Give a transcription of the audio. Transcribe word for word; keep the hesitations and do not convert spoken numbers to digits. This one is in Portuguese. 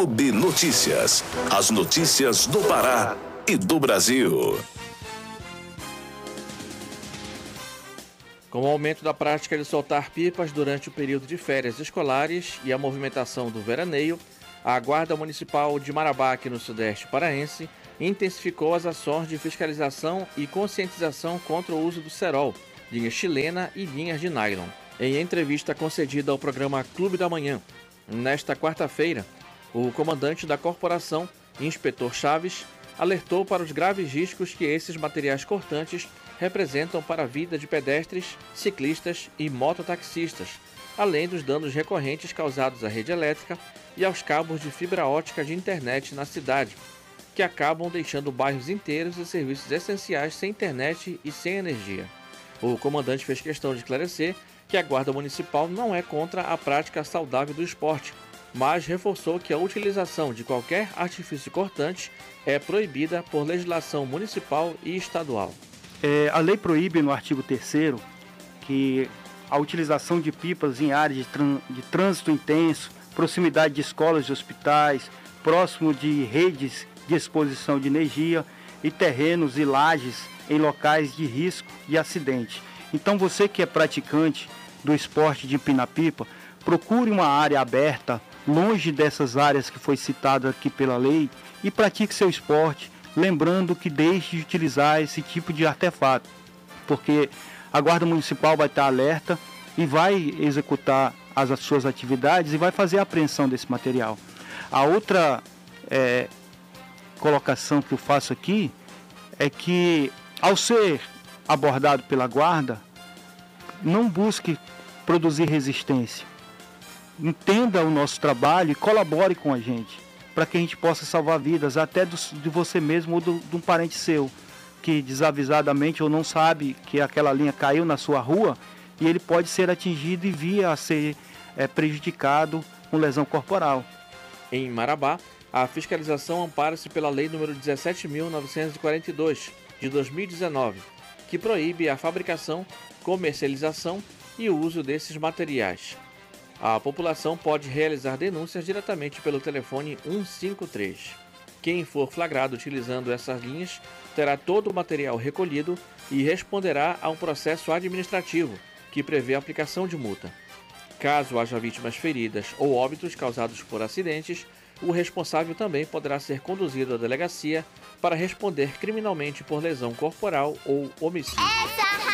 Clube Notícias. As notícias do Pará e do Brasil. Com o aumento da prática de soltar pipas durante o período de férias escolares e a movimentação do veraneio, a Guarda Municipal de Marabá, aqui no Sudeste Paraense, intensificou as ações de fiscalização e conscientização contra o uso do cerol, linha chilena e linhas de nylon. Em entrevista concedida ao programa Clube da Manhã, nesta quarta-feira, o comandante da corporação, inspetor Chaves, alertou para os graves riscos que esses materiais cortantes representam para a vida de pedestres, ciclistas e mototaxistas, além dos danos recorrentes causados à rede elétrica e aos cabos de fibra ótica de internet na cidade, que acabam deixando bairros inteiros e serviços essenciais sem internet e sem energia. O comandante fez questão de esclarecer que a Guarda Municipal não é contra a prática saudável do esporte, mas reforçou que a utilização de qualquer artifício cortante é proibida por legislação municipal e estadual. É, a lei proíbe no artigo terceiro que a utilização de pipas em áreas de, tran- de trânsito intenso, proximidade de escolas e hospitais, próximo de redes de exposição de energia e terrenos e lajes em locais de risco de acidente. Então você que é praticante do esporte de empinar pipa, procure uma área aberta, longe dessas áreas que foi citada aqui pela lei, e pratique seu esporte, lembrando que deixe de utilizar esse tipo de artefato, porque a Guarda Municipal vai estar alerta e vai executar as suas atividades e vai fazer a apreensão desse material. A outra é, colocação que eu faço aqui é que, ao ser abordado pela Guarda, não busque produzir resistência. Entenda o nosso trabalho e colabore com a gente, para que a gente possa salvar vidas, até do, de você mesmo ou do, de um parente seu, que desavisadamente ou não sabe que aquela linha caiu na sua rua e ele pode ser atingido e vir a ser é, prejudicado com lesão corporal. Em Marabá, a fiscalização ampara-se pela Lei nº dezessete mil novecentos e quarenta e dois, de dois mil e dezenove, que proíbe a fabricação, comercialização e o uso desses materiais. A população pode realizar denúncias diretamente pelo telefone cento e cinquenta e três. Quem for flagrado utilizando essas linhas terá todo o material recolhido e responderá a um processo administrativo, que prevê a aplicação de multa. Caso haja vítimas feridas ou óbitos causados por acidentes, o responsável também poderá ser conduzido à delegacia para responder criminalmente por lesão corporal ou homicídio.